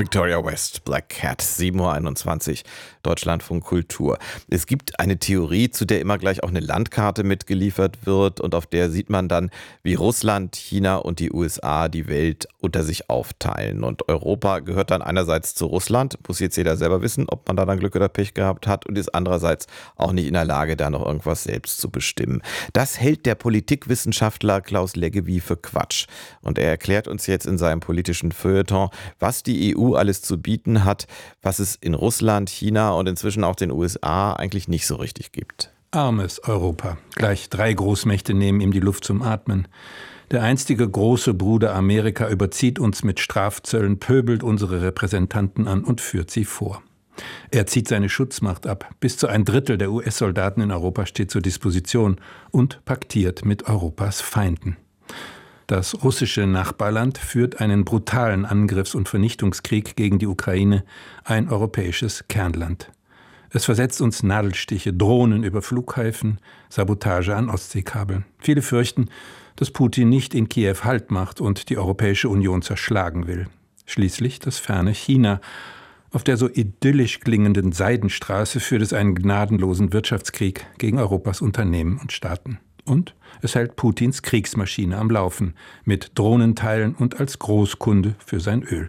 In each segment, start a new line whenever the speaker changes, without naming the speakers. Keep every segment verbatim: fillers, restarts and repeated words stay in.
Victoria West, Black Cat, sieben Uhr einundzwanzig, Deutschlandfunk Kultur. Es gibt eine Theorie, zu der immer gleich auch eine Landkarte mitgeliefert wird und auf der sieht man dann, wie Russland, China und die U S A die Welt unter sich aufteilen. Und Europa gehört dann einerseits zu Russland, muss jetzt jeder selber wissen, ob man da dann Glück oder Pech gehabt hat, und ist andererseits auch nicht in der Lage, da noch irgendwas selbst zu bestimmen. Das hält der Politikwissenschaftler Klaus Leggevi für Quatsch. Und er erklärt uns jetzt in seinem politischen Feuilleton, was die E U alles zu bieten hat, was es in Russland, China und inzwischen auch den U S A eigentlich nicht so richtig gibt.
Armes Europa. Gleich drei Großmächte nehmen ihm die Luft zum Atmen. Der einstige große Bruder Amerika überzieht uns mit Strafzöllen, pöbelt unsere Repräsentanten an und führt sie vor. Er zieht seine Schutzmacht ab. Bis zu ein Drittel der U S-Soldaten in Europa steht zur Disposition und paktiert mit Europas Feinden. Das russische Nachbarland führt einen brutalen Angriffs- und Vernichtungskrieg gegen die Ukraine, ein europäisches Kernland. Es versetzt uns Nadelstiche, Drohnen über Flughäfen, Sabotage an Ostseekabeln. Viele fürchten, dass Putin nicht in Kiew Halt macht und die Europäische Union zerschlagen will. Schließlich das ferne China. Auf der so idyllisch klingenden Seidenstraße führt es einen gnadenlosen Wirtschaftskrieg gegen Europas Unternehmen und Staaten. Und es hält Putins Kriegsmaschine am Laufen, mit Drohnenteilen und als Großkunde für sein Öl.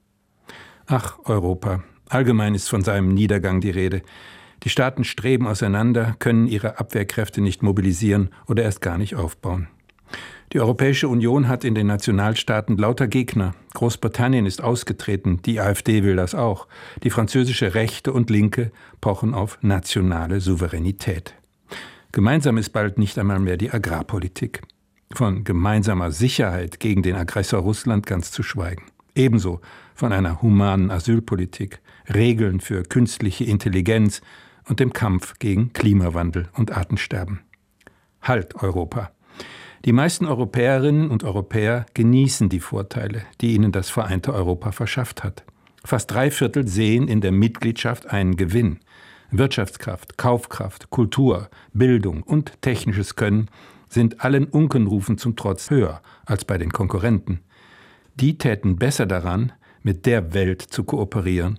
Ach, Europa. Allgemein ist von seinem Niedergang die Rede. Die Staaten streben auseinander, können ihre Abwehrkräfte nicht mobilisieren oder erst gar nicht aufbauen. Die Europäische Union hat in den Nationalstaaten lauter Gegner. Großbritannien ist ausgetreten, die AfD will das auch. Die französische Rechte und Linke pochen auf nationale Souveränität. Gemeinsam ist bald nicht einmal mehr die Agrarpolitik. Von gemeinsamer Sicherheit gegen den Aggressor Russland ganz zu schweigen. Ebenso von einer humanen Asylpolitik, Regeln für künstliche Intelligenz und dem Kampf gegen Klimawandel und Artensterben. Halt, Europa! Die meisten Europäerinnen und Europäer genießen die Vorteile, die ihnen das vereinte Europa verschafft hat. Fast drei Viertel sehen in der Mitgliedschaft einen Gewinn. Wirtschaftskraft, Kaufkraft, Kultur, Bildung und technisches Können sind allen Unkenrufen zum Trotz höher als bei den Konkurrenten. Die täten besser daran, mit der Welt zu kooperieren,